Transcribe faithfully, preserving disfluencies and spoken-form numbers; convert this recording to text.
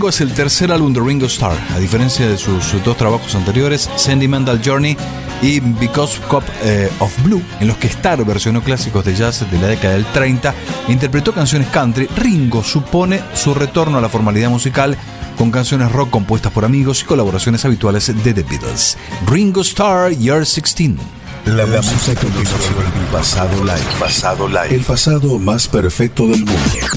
Ringo es el tercer álbum de Ringo Starr, a diferencia de sus, sus dos trabajos anteriores, Sentimental Journey y Because Cup eh, of Blue, en los que Starr versionó clásicos de jazz de la década del treinta e interpretó canciones country. Ringo supone su retorno a la formalidad musical con canciones rock compuestas por amigos y colaboraciones habituales de The Beatles. Ringo Starr, Year dieciséis. La, la música que nos el pasado live. Pasado live. El pasado más perfecto del mundo.